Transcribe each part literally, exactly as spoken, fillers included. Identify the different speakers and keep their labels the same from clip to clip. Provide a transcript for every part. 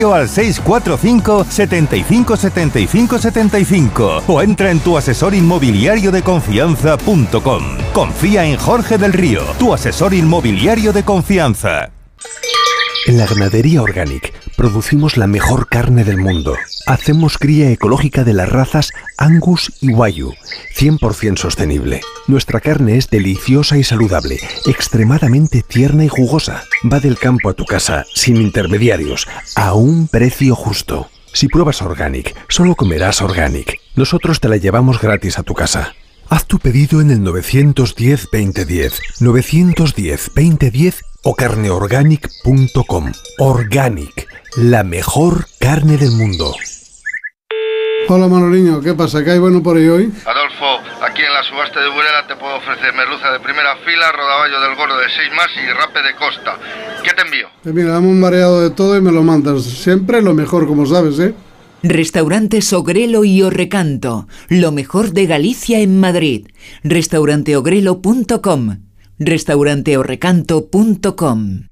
Speaker 1: al seis cuatro cinco, setenta y cinco, setenta y cinco, setenta y cinco o entra en tu asesor inmobiliario de confianza punto com. Confía en Jorge del Río, tu asesor inmobiliario de confianza.
Speaker 2: En la Ganadería Organic producimos la mejor carne del mundo. Hacemos cría ecológica de las razas Angus y Wagyu, cien por ciento sostenible. Nuestra carne es deliciosa y saludable, extremadamente tierna y jugosa. Va del campo a tu casa, sin intermediarios, a un precio justo. Si pruebas Organic, solo comerás Organic. Nosotros te la llevamos gratis a tu casa. Haz tu pedido en el nueve uno cero, veinte diez, nueve uno cero, veinte diez o carne organic punto com. Organic, la mejor carne del mundo.
Speaker 3: Hola Manoliño, ¿qué pasa? ¿Qué hay bueno por ahí hoy?
Speaker 4: Adolfo, aquí en la subasta de Burela te puedo ofrecer merluza de primera fila, rodaballo del gordo de seis más y rape de costa. ¿Qué te envío?
Speaker 3: Pues mira, dame un mareado de todo y me lo mandas. Siempre lo mejor, como sabes, ¿eh?
Speaker 5: Restaurantes Ogrelo y Orrecanto, lo mejor de Galicia en Madrid. restaurante ogrelo punto com, restaurante orrecanto punto com.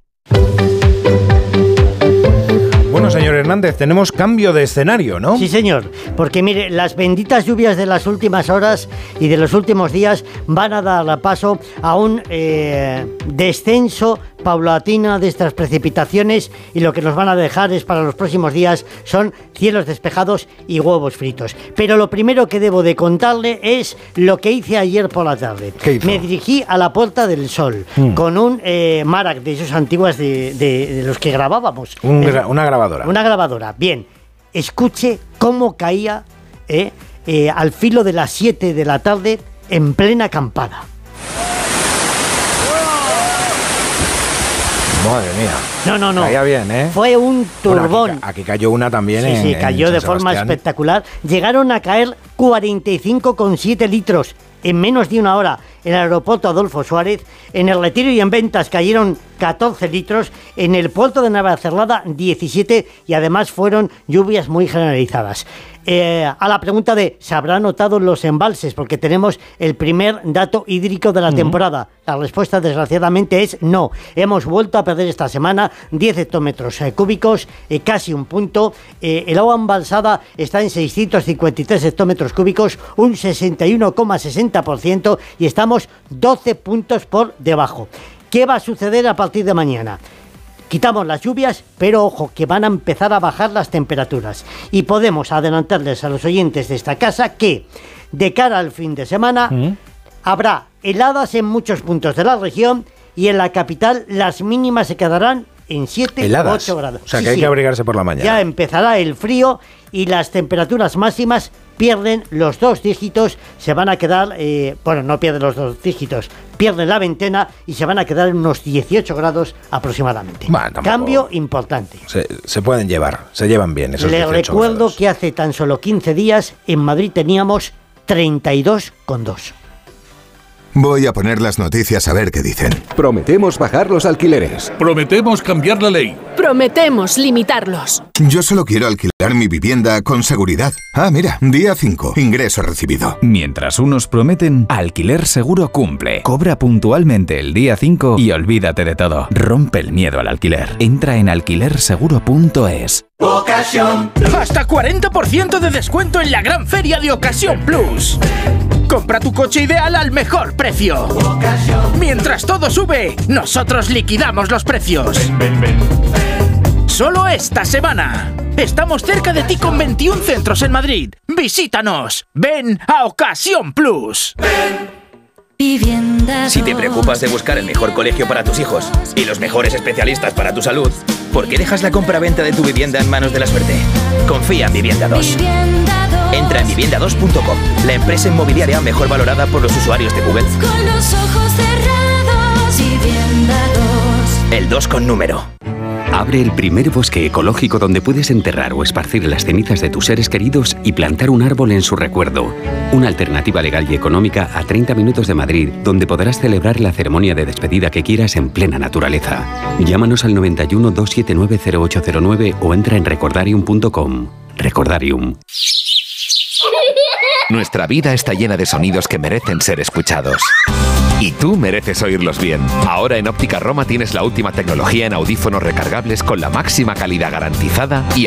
Speaker 6: Bueno, señor Hernández, tenemos cambio de escenario, ¿no?
Speaker 7: Sí, señor, porque mire, las benditas lluvias de las últimas horas y de los últimos días van a dar paso a un eh, descenso paulatino de estas precipitaciones, y lo que nos van a dejar es para los próximos días son cielos despejados y huevos fritos. Pero lo primero que debo de contarle es lo que hice ayer por la tarde.
Speaker 6: ¿Qué hizo?
Speaker 7: Me dirigí a la Puerta del Sol mm. con un eh, Marac de esos antiguos de, de, de los que grabábamos.
Speaker 6: Un gra- una grabadora.
Speaker 7: Una grabadora. Bien, escuche cómo caía eh, eh, al filo de las siete de la tarde en plena acampada.
Speaker 6: Madre mía.
Speaker 7: No, no, no.
Speaker 6: Caía bien, ¿eh?
Speaker 7: Fue un turbón.
Speaker 6: Bueno, aquí, aquí cayó una también.
Speaker 7: Sí,
Speaker 6: en,
Speaker 7: sí, cayó
Speaker 6: en
Speaker 7: de
Speaker 6: San
Speaker 7: forma
Speaker 6: Sebastián.
Speaker 7: espectacular. Llegaron a caer cuarenta y cinco coma siete litros en menos de una hora en el aeropuerto Adolfo Suárez. En el Retiro y en Ventas cayeron catorce litros. En el puerto de Navacerrada, diecisiete. Y además fueron lluvias muy generalizadas. Eh, a la pregunta de ¿se habrá notado los embalses? Porque tenemos el primer dato hídrico de la uh-huh. temporada. La respuesta, desgraciadamente, es no. Hemos vuelto a perder esta semana diez hectómetros eh, cúbicos, eh, casi un punto. Eh, el agua embalsada está en seiscientos cincuenta y tres hectómetros cúbicos, un sesenta y uno coma sesenta por ciento, y estamos doce puntos por debajo. ¿Qué va a suceder a partir de mañana? Quitamos las lluvias, pero ojo, que van a empezar a bajar las temperaturas. Y podemos adelantarles a los oyentes de esta casa que, de cara al fin de semana, ¿Mm? habrá heladas en muchos puntos de la región, y en la capital las mínimas se quedarán en siete u ocho grados.
Speaker 6: O sea,
Speaker 7: sí,
Speaker 6: que hay
Speaker 7: sí.
Speaker 6: que abrigarse por la mañana.
Speaker 7: Ya empezará el frío y las temperaturas máximas pierden los dos dígitos, se van a quedar, eh, bueno, no pierden los dos dígitos, pierden la veintena y se van a quedar en unos dieciocho grados aproximadamente.
Speaker 6: Bueno,
Speaker 7: cambio importante.
Speaker 6: Se, se pueden llevar, se llevan bien esos
Speaker 7: Le recuerdo
Speaker 6: grados.
Speaker 7: que hace tan solo quince días en Madrid teníamos treinta y dos coma dos.
Speaker 8: Voy a poner las noticias a ver qué dicen.
Speaker 9: Prometemos bajar los alquileres.
Speaker 10: Prometemos cambiar la ley.
Speaker 11: Prometemos limitarlos.
Speaker 8: Yo solo quiero alquilar mi vivienda con seguridad. Ah, mira, día cinco, ingreso recibido.
Speaker 12: Mientras unos prometen, Alquiler Seguro cumple. Cobra puntualmente el día cinco y olvídate de todo. Rompe el miedo al alquiler. Entra en alquiler seguro punto es.
Speaker 13: Ocasión. Hasta cuarenta por ciento de descuento en la gran feria de Ocasión Plus. Compra tu coche ideal al mejor precio. Mientras todo sube, nosotros liquidamos los precios. Ven, ven, ven. Solo esta semana. Estamos cerca de ti con veintiún centros en Madrid. Visítanos. Ven a Ocasión Plus.
Speaker 14: Si te preocupas de buscar el mejor colegio para tus hijos y los mejores especialistas para tu salud, ¿por qué dejas la compra-venta de tu vivienda en manos de la suerte? Confía en Vivienda dos. Entra en vivienda dos punto com, la empresa inmobiliaria mejor valorada por los usuarios de Google.
Speaker 15: Con los ojos cerrados, Vivienda dos.
Speaker 14: El dos con número.
Speaker 16: Abre el primer bosque ecológico donde puedes enterrar o esparcir las cenizas de tus seres queridos y plantar un árbol en su recuerdo. Una alternativa legal y económica a treinta minutos de Madrid, donde podrás celebrar la ceremonia de despedida que quieras en plena naturaleza. Llámanos al noventa y uno, doscientos setenta y nueve, cero ocho cero nueve o entra en recordarium punto com. Recordarium.
Speaker 17: Nuestra vida está llena de sonidos que merecen ser escuchados. Y tú mereces oírlos bien. Ahora en Óptica Roma tienes la última tecnología en audífonos recargables con la máxima calidad garantizada y